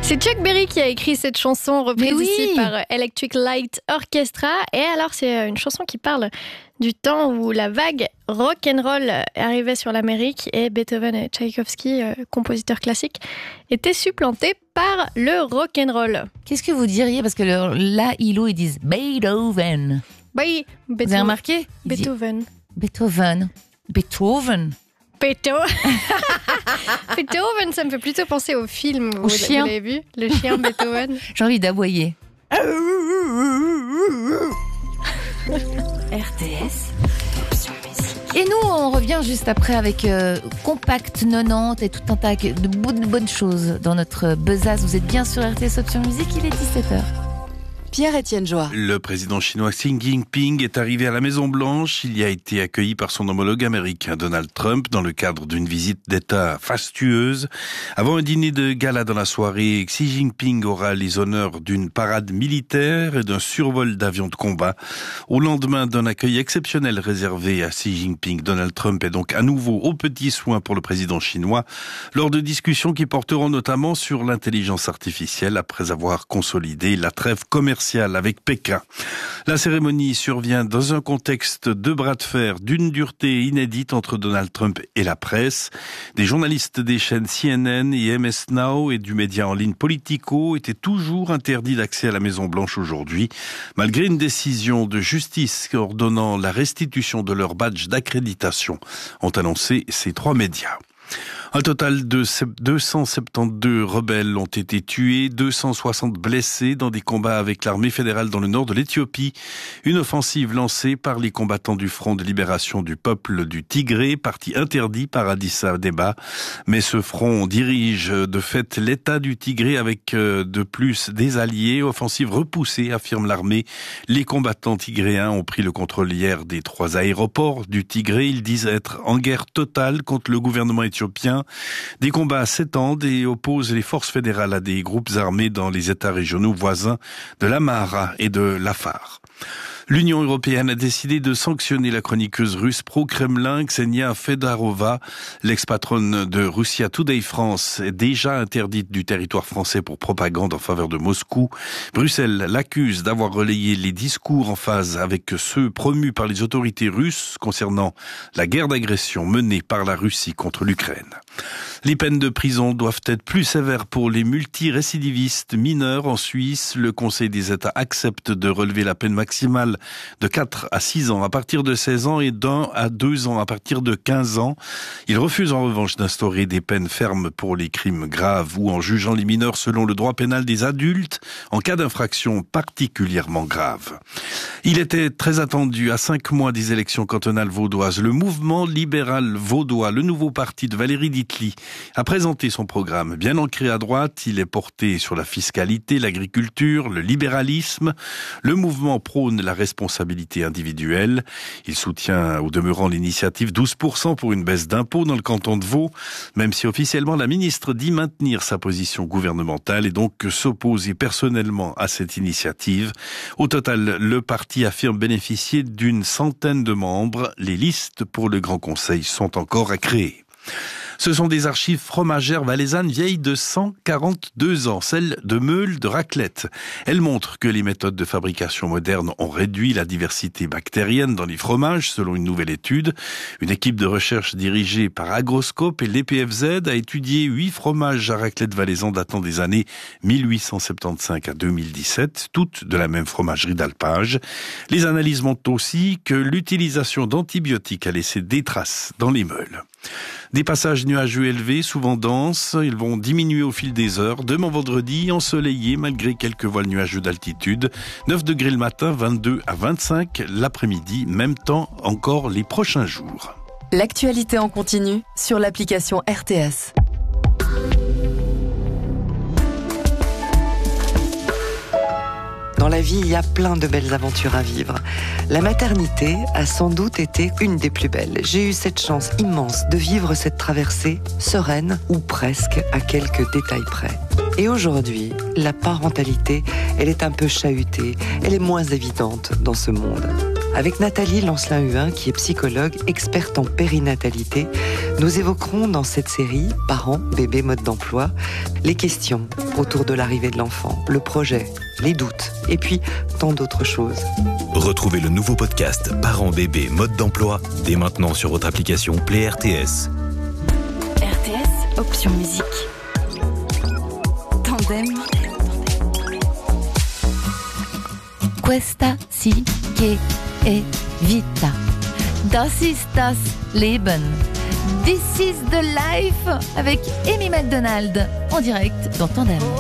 C'est Chuck Berry qui a écrit cette chanson, reprise ici par Electric Light Orchestra. Et alors, c'est une chanson qui parle du temps où la vague rock'n'roll arrivait sur l'Amérique et Beethoven et Tchaïkovski, compositeurs classiques, étaient supplantés par le rock'n'roll. Qu'est-ce que vous diriez? Parce que là, ils disent Beethoven. Vous avez remarqué? Beethoven. Beethoven. Beethoven, ça me fait plutôt penser au film. Au chien. Vous l'avez vu? Le chien Beethoven. J'ai envie d'aboyer. RTS. Et nous, on revient juste après avec Compact 90 et tout un tas de bonnes choses dans notre besace. Vous êtes bien sur RTS Option Musique, il est 17h. Pierre-Étienne Joie. Le président chinois Xi Jinping est arrivé à la Maison-Blanche. Il y a été accueilli par son homologue américain Donald Trump dans le cadre d'une visite d'État fastueuse. Avant un dîner de gala dans la soirée, Xi Jinping aura les honneurs d'une parade militaire et d'un survol d'avions de combat. Au lendemain d'un accueil exceptionnel réservé à Xi Jinping, Donald Trump est donc à nouveau aux petits soins pour le président chinois lors de discussions qui porteront notamment sur l'intelligence artificielle après avoir consolidé la trêve commerciale avec Pékin. La cérémonie survient dans un contexte de bras de fer d'une dureté inédite entre Donald Trump et la presse. Des journalistes des chaînes CNN et MS Now et du média en ligne Politico étaient toujours interdits d'accès à la Maison-Blanche aujourd'hui, malgré une décision de justice ordonnant la restitution de leur badge d'accréditation, ont annoncé ces trois médias. Un total de 272 rebelles ont été tués, 260 blessés dans des combats avec l'armée fédérale dans le nord de l'Éthiopie. Une offensive lancée par les combattants du Front de libération du peuple du Tigré, parti interdit par Addis Abeba. Mais ce front dirige de fait l'État du Tigré avec de plus des alliés. Offensive repoussée, affirme l'armée. Les combattants tigréens ont pris le contrôle hier des 3 aéroports du Tigré. Ils disent être en guerre totale contre le gouvernement éthiopien. Des combats s'étendent et opposent les forces fédérales à des groupes armés dans les États régionaux voisins de l'Amhara et de l'Afar. L'Union européenne a décidé de sanctionner la chroniqueuse russe pro-Kremlin Ksenia Fedorova. L'ex-patronne de Russia Today France est déjà interdite du territoire français pour propagande en faveur de Moscou. Bruxelles l'accuse d'avoir relayé les discours en phase avec ceux promus par les autorités russes concernant la guerre d'agression menée par la Russie contre l'Ukraine. Les peines de prison doivent être plus sévères pour les multirécidivistes mineurs en Suisse. Le Conseil des États accepte de relever la peine maximale de 4 à 6 ans à partir de 16 ans et d'1 à 2 ans à partir de 15 ans. Il refuse en revanche d'instaurer des peines fermes pour les crimes graves ou en jugeant les mineurs selon le droit pénal des adultes en cas d'infraction particulièrement grave. Il était très attendu à 5 mois des élections cantonales vaudoises. Le mouvement libéral vaudois, le nouveau parti de Valérie Ditely, a présenté son programme. Bien ancré à droite, il est porté sur la fiscalité, l'agriculture, le libéralisme. Le mouvement prône la responsabilité individuelle. Il soutient au demeurant l'initiative 12% pour une baisse d'impôts dans le canton de Vaud, même si officiellement la ministre dit maintenir sa position gouvernementale et donc s'opposer personnellement à cette initiative. Au total, le parti affirme bénéficier d'une centaine de membres. Les listes pour le Grand Conseil sont encore à créer. Ce sont des archives fromagères valaisannes vieilles de 142 ans, celles de meules de raclette. Elles montrent que les méthodes de fabrication modernes ont réduit la diversité bactérienne dans les fromages, selon une nouvelle étude. Une équipe de recherche dirigée par Agroscope et l'EPFZ a étudié 8 fromages à raclette valaisans datant des années 1875 à 2017, toutes de la même fromagerie d'alpage. Les analyses montrent aussi que l'utilisation d'antibiotiques a laissé des traces dans les meules. Des passages nuageux élevés, souvent denses, ils vont diminuer au fil des heures. Demain vendredi, ensoleillé malgré quelques voiles nuageux d'altitude. 9 degrés le matin, 22 à 25 l'après-midi, même temps encore les prochains jours. L'actualité en continu sur l'application RTS. Dans la vie, il y a plein de belles aventures à vivre. La maternité a sans doute été une des plus belles. J'ai eu cette chance immense de vivre cette traversée sereine ou presque à quelques détails près. Et aujourd'hui, la parentalité, elle est un peu chahutée, elle est moins évidente dans ce monde. Avec Nathalie Lancelin-Huin, qui est psychologue, experte en périnatalité, nous évoquerons dans cette série, parents, bébés, mode d'emploi, les questions autour de l'arrivée de l'enfant, le projet, les doutes, et puis tant d'autres choses. Retrouvez le nouveau podcast Parents, bébés, mode d'emploi dès maintenant sur votre application Play RTS. RTS, option musique. Tandem. Questa si che è vita. Das ist das Leben. This is the life avec Amy McDonald en direct dans Tandem.